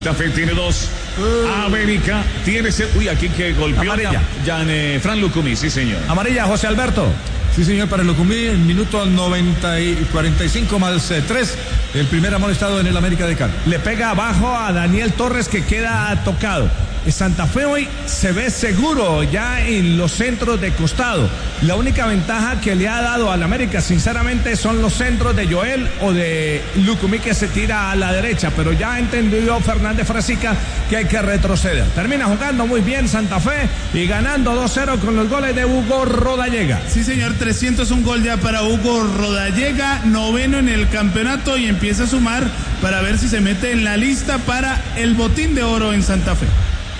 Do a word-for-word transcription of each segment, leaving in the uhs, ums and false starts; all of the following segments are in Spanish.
Santa Fe tiene dos. Uh. América tiene ese. Uy, aquí que golpeó. Amarilla. Ya, ya, Fran Lucumí, sí, señor. Amarilla, José Alberto. Sí, señor, para Lucumí, en minuto noventa y cuarenta y cinco más tres, el primer amonestado en el América de Cali. Le pega abajo a Daniel Torres, que queda tocado. Santa Fe hoy se ve seguro ya en los centros de costado. La única ventaja que le ha dado al América, sinceramente, son los centros de Joel o de Lucumí, que se tira a la derecha, pero ya entendió Fernández Frasica que hay que retroceder. Termina jugando muy bien Santa Fe y ganando dos cero con los goles de Hugo Rodallega. Sí, señor, trescientos un gol ya para Hugo Rodallega, noveno en el campeonato, y empieza a sumar para ver si se mete en la lista para el botín de oro en Santa Fe.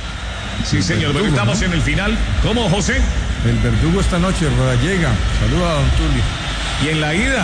Sí, señor, pero estamos, ¿no?, en el final. ¿Cómo, José? El verdugo esta noche, Rodallega. Saluda a don Tulio. ¿Y en la ida?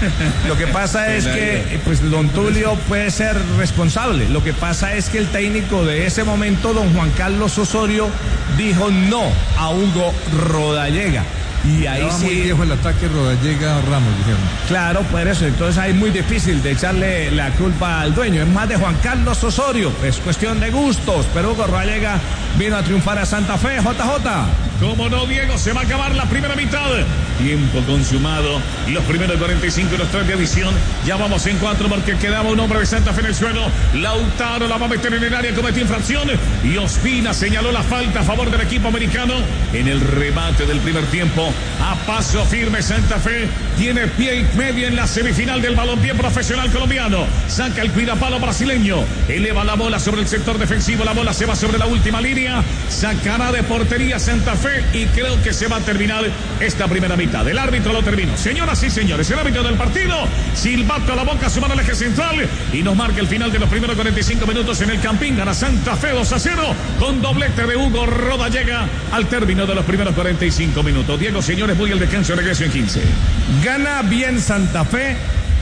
Lo que pasa es que pues don Tulio puede ser responsable. Lo que pasa es que el técnico de ese momento, don Juan Carlos Osorio, dijo no a Hugo Rodallega. Y ahí Estaba sí. muy viejo el ataque Rodallega Ramos, dijeron. Claro, por eso. Entonces ahí es muy difícil de echarle la culpa al dueño. Es más de Juan Carlos Osorio. Es cuestión de gustos. Pero Hugo Rodallega vino a triunfar a Santa Fe. J J. Como no, Diego, se va a acabar la primera mitad. Tiempo consumado. Los primeros cuarenta y cinco y los tres de adición. Ya vamos en cuatro porque quedaba un hombre de Santa Fe en el suelo. Lautaro la va a meter en el área, cometió infracción. Y Ospina señaló la falta a favor del equipo americano en el remate del primer tiempo. A paso firme Santa Fe. Tiene pie y medio en la semifinal del balompié profesional colombiano. Saca el cuidapalo brasileño. Eleva la bola sobre el sector defensivo. La bola se va sobre la última línea. Sacará de portería Santa Fe. Y creo que se va a terminar esta primera mitad. El árbitro lo terminó. Señoras y señores, el árbitro del partido, silbato a la boca, sumar al eje central y nos marca el final de los primeros cuarenta y cinco minutos en el Campín. Gana Santa Fe dos a cero con doblete de Hugo Rodallega al término de los primeros cuarenta y cinco minutos. Diego, señores, voy al descanso, regreso en quince. Gana bien Santa Fe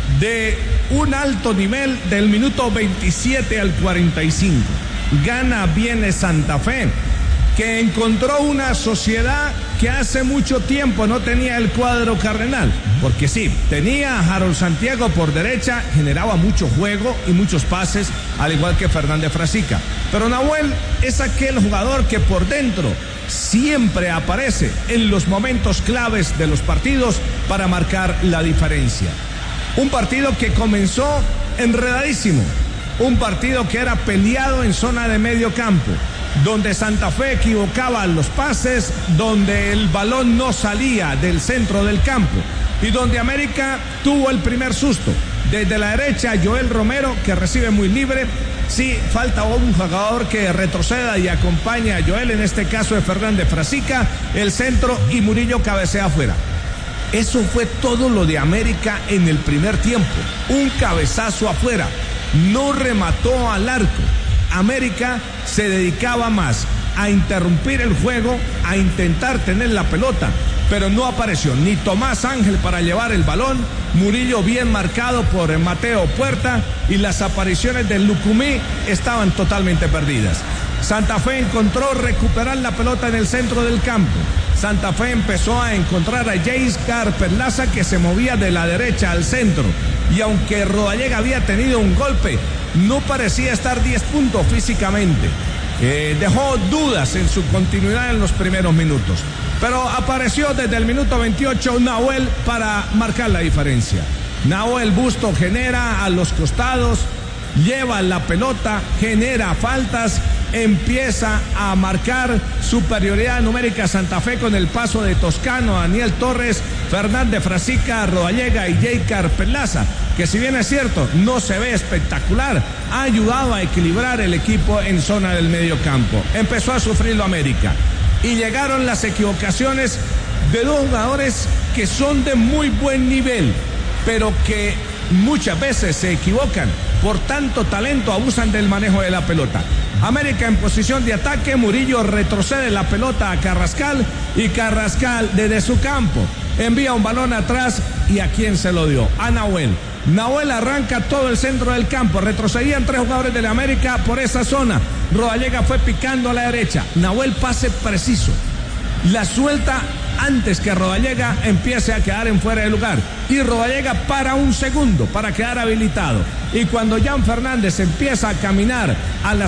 de un alto nivel del minuto veintisiete al cuarenta y cinco. Gana bien Santa Fe, que encontró una sociedad que hace mucho tiempo no tenía el cuadro cardenal, porque sí, tenía a Harold Santiago por derecha, generaba mucho juego y muchos pases, al igual que Fernández Frasica, pero Nahuel es aquel jugador que por dentro siempre aparece en los momentos claves de los partidos para marcar la diferencia. Un partido que comenzó enredadísimo, un partido que era peleado en zona de medio campo, donde Santa Fe equivocaba los pases, donde el balón no salía del centro del campo y donde América tuvo el primer susto. Desde la derecha, Joel Romero, que recibe muy libre. Sí, falta un jugador que retroceda y acompaña a Joel, en este caso de Fernández Frasica, el centro, y Murillo cabecea afuera. Eso fue todo lo de América en el primer tiempo. Un cabezazo afuera. No remató al arco. América se dedicaba más a interrumpir el juego, a intentar tener la pelota, pero no apareció ni Tomás Ángel para llevar el balón. Murillo bien marcado por Mateo Puerta, y las apariciones de Lucumí estaban totalmente perdidas. Santa Fe encontró recuperar la pelota en el centro del campo. Santa Fe empezó a encontrar a Jayscar Perlaza, que se movía de la derecha al centro, y aunque Rodallega había tenido un golpe, no parecía estar diez puntos físicamente. Eh, dejó dudas en su continuidad en los primeros minutos, pero apareció desde el minuto veintiocho Nahuel para marcar la diferencia. Nahuel Busto genera a los costados, lleva la pelota, genera faltas, empieza a marcar superioridad numérica Santa Fe con el paso de Toscano, Daniel Torres, Fernández Frasica, Rodallega y Jayscar Perlaza, que si bien es cierto no se ve espectacular, ha ayudado a equilibrar el equipo en zona del medio campo. Empezó a sufrirlo América y llegaron las equivocaciones de dos jugadores que son de muy buen nivel, pero que muchas veces se equivocan. Por tanto talento abusan del manejo de la pelota. América en posición de ataque, Murillo retrocede la pelota a Carrascal y Carrascal desde su campo envía un balón atrás, y ¿a quién se lo dio? A Nahuel. Nahuel arranca todo el centro del campo, retrocedían tres jugadores de la América por esa zona. Rodallega fue picando a la derecha. Nahuel pase preciso, la suelta antes que Rodallega empiece a quedar en fuera de lugar. y Rodallega para un segundo para quedar habilitado. Y cuando Jan Fernández empieza a caminar a la